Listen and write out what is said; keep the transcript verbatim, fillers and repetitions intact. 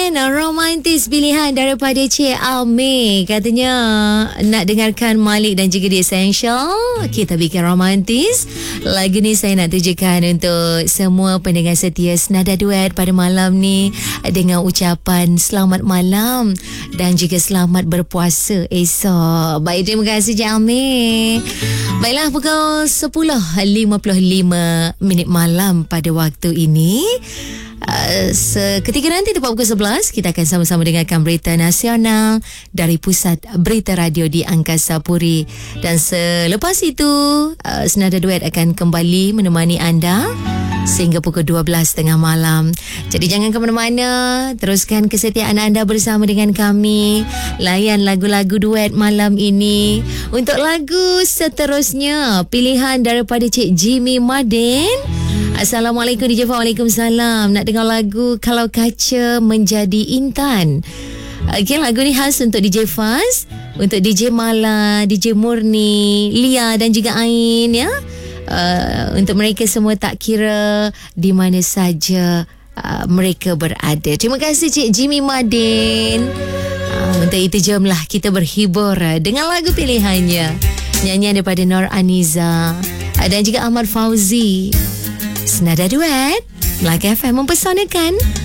Romantis pilihan daripada Cik Amir. Katanya nak dengarkan Malik dan juga The Essential. Kita bikin romantis. Lagu ni saya nak tujukan untuk semua pendengar setia Senada Duet pada malam ni, dengan ucapan selamat malam dan juga selamat berpuasa esok. Baik, terima kasih Cik Amir. Baiklah, pukul sepuluh lima puluh lima minit malam pada waktu ini. Uh, seketika nanti tepat pukul sebelas kita akan sama-sama dengarkan berita nasional dari Pusat Berita Radio di Angkasa Puri. Dan selepas itu uh, Senada Duet akan kembali menemani anda sehingga pukul dua belas tiga puluh malam. Jadi jangan ke mana-mana, teruskan kesetiaan anda bersama dengan kami. Layan lagu-lagu duet malam ini. Untuk lagu seterusnya, pilihan daripada Cik Jimmy Madin. Assalamualaikum D J Fah. Waalaikumsalam. Nak dengar lagu Kalau Kaca Menjadi Intan. Okay, lagu ni khas untuk D J Faz, untuk D J Mala, D J Murni, Lia dan juga Ain, ya. Uh, untuk mereka semua, tak kira di mana saja uh, mereka berada. Terima kasih Cik Jimmy Madin. Uh, untuk itu jomlah kita berhibur dengan lagu pilihannya. Nyanyian daripada Nur Aniza uh, dan juga Ahmad Fauzi. Senada Duet, Melaka F M mempersanakan.